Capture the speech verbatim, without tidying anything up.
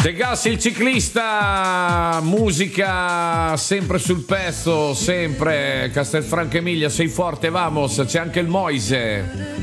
De Gas il ciclista, musica sempre sul pezzo, sempre Castelfranco Emilia, sei forte, vamos, c'è anche il Moise.